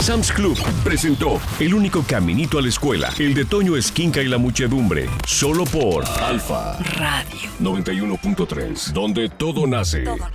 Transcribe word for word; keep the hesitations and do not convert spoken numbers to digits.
Sam's Club presentó El único caminito a la escuela, el de Toño Esquinca y la muchedumbre, solo por Alfa Radio noventa y uno punto tres, donde todo nace. Todo